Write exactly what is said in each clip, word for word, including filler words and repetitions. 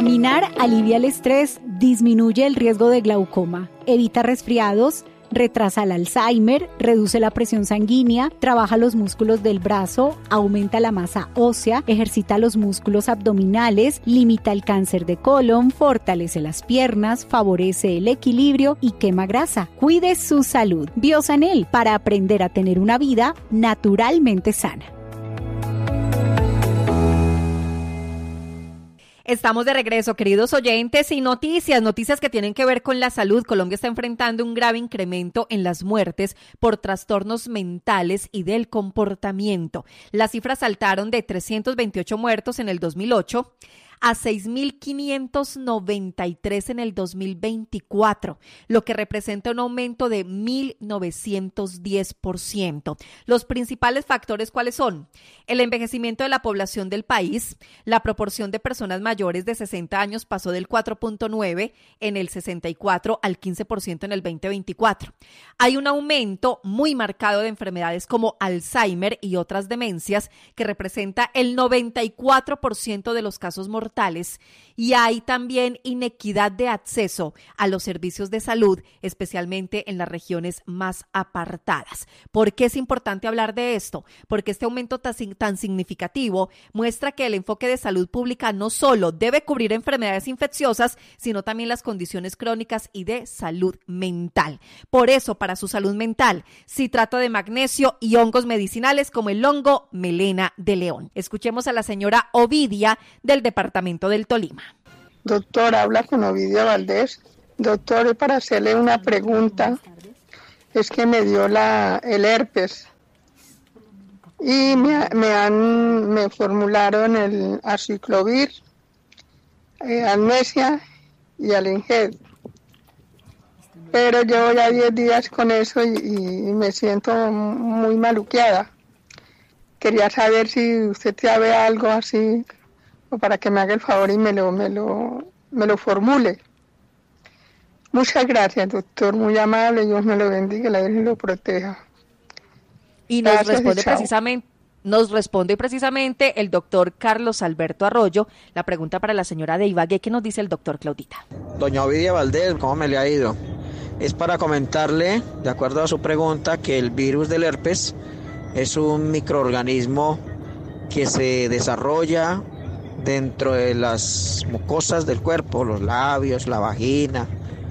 Caminar alivia el estrés, disminuye el riesgo de glaucoma, evita resfriados, retrasa el Alzheimer, reduce la presión sanguínea, trabaja los músculos del brazo, aumenta la masa ósea, ejercita los músculos abdominales, limita el cáncer de colon, fortalece las piernas, favorece el equilibrio y quema grasa. Cuide su salud. Biosanel, para aprender a tener una vida naturalmente sana. Estamos de regreso, queridos oyentes, y noticias, noticias que tienen que ver con la salud. Colombia está enfrentando un grave incremento en las muertes por trastornos mentales y del comportamiento. Las cifras saltaron de trescientos veintiocho muertos en el dos mil ocho a seis mil quinientos noventa y tres en el dos mil veinticuatro, lo que representa un aumento de mil novecientos diez por ciento. Los principales factores, ¿cuáles son? El envejecimiento de la población del país. La proporción de personas mayores de sesenta años pasó del cuatro punto nueve en el sesenta y cuatro al quince por ciento en el veinte veinticuatro. Hay un aumento muy marcado de enfermedades como Alzheimer y otras demencias, que representa el noventa y cuatro por ciento de los casos mortales. Y hay también inequidad de acceso a los servicios de salud, especialmente en las regiones más apartadas. ¿Por qué es importante hablar de esto? Porque este aumento tan, tan significativo muestra que el enfoque de salud pública no solo debe cubrir enfermedades infecciosas, sino también las condiciones crónicas y de salud mental. Por eso, para su salud mental, citrato de magnesio y hongos medicinales como el hongo melena de león. Escuchemos a la señora Ovidia del departamento del Tolima. Doctor, habla con Ovidia Valdés. Doctor, para hacerle una pregunta, es que me dio la, el herpes y me, me han me formularon el aciclovir, eh, amnesia y alinged. Pero llevo ya diez días con eso y, y me siento muy maluqueada. Quería saber si usted sabe algo así, para que me haga el favor y me lo, me lo, me lo formule. Muchas gracias, doctor, muy amable, Dios me lo bendiga, la Virgen lo proteja. Y nos Gracias, responde y chao. precisamente, nos responde precisamente el doctor Carlos Alberto Arroyo, la pregunta para la señora de Ibagué. ¿Qué nos dice el doctor Claudita? Doña Ovidia Valdés, ¿cómo me le ha ido? Es para comentarle, de acuerdo a su pregunta, que el virus del herpes es un microorganismo que se desarrolla dentro de las mucosas del cuerpo, los labios, la vagina,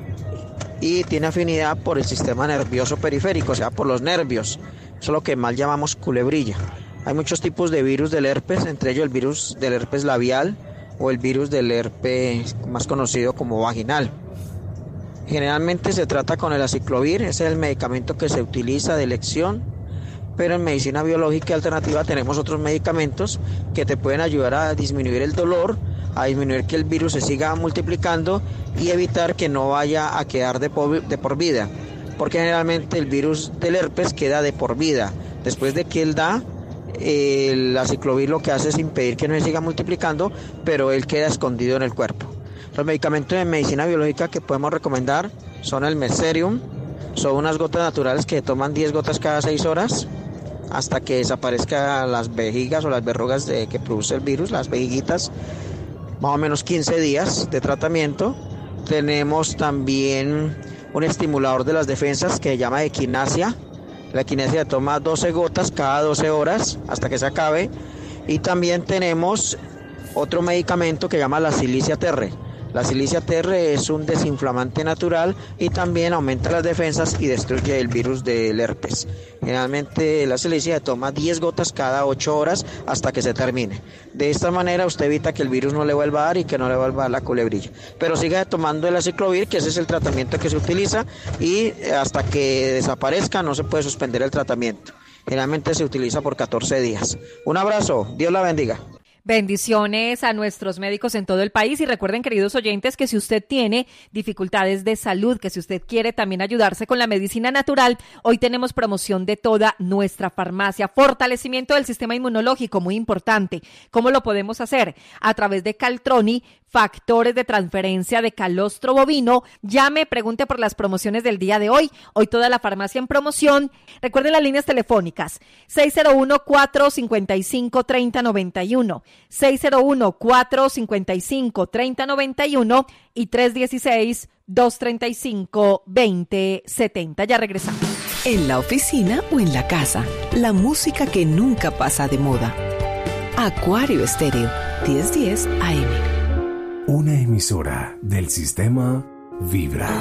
y tiene afinidad por el sistema nervioso periférico, o sea, por los nervios. Eso es lo que mal llamamos culebrilla. Hay muchos tipos de virus del herpes, entre ellos el virus del herpes labial o el virus del herpes más conocido como vaginal. Generalmente se trata con el aciclovir, ese es el medicamento que se utiliza de elección. Pero en medicina biológica alternativa tenemos otros medicamentos que te pueden ayudar a disminuir el dolor, a disminuir que el virus se siga multiplicando y evitar que no vaya a quedar de por, de por vida. Porque generalmente el virus del herpes queda de por vida. Después de que él da, el aciclovir lo que hace es impedir que no se siga multiplicando, pero él queda escondido en el cuerpo. Los medicamentos de medicina biológica que podemos recomendar son el Meserium, son unas gotas naturales que toman diez gotas cada seis horas. Hasta que desaparezcan las vejigas o las verrugas de, que produce el virus, las vejiguitas, más o menos quince días de tratamiento. Tenemos también un estimulador de las defensas que se llama equinacia. La equinacia toma doce gotas cada doce horas hasta que se acabe. Y también tenemos otro medicamento que se llama la silicia terre. La silicia terre es un desinflamante natural y también aumenta las defensas y destruye el virus del herpes. Generalmente la silicia se toma diez gotas cada ocho horas hasta que se termine. De esta manera usted evita que el virus no le vuelva a dar y que no le vuelva a dar la culebrilla. Pero siga tomando el aciclovir, que ese es el tratamiento que se utiliza, y hasta que desaparezca no se puede suspender el tratamiento. Generalmente se utiliza por catorce días. Un abrazo, Dios la bendiga. Bendiciones a nuestros médicos en todo el país y recuerden, queridos oyentes, que si usted tiene dificultades de salud, que si usted quiere también ayudarse con la medicina natural, hoy tenemos promoción de toda nuestra farmacia. Fortalecimiento del sistema inmunológico, muy importante. ¿Cómo lo podemos hacer? A través de Caltroni, factores de transferencia de calostro bovino. Llame, pregunte por las promociones del día de hoy. Hoy toda la farmacia en promoción. Recuerden las líneas telefónicas seis cero uno, cuatro cinco cinco, tres cero nueve uno, seis cero uno, cuatro cinco cinco, tres cero nueve uno y tres uno seis, dos tres cinco, dos cero siete cero. Ya regresamos. En la oficina o en la casa, la música que nunca pasa de moda. Acuario Estéreo, diez diez A M. Una emisora del sistema Vibra.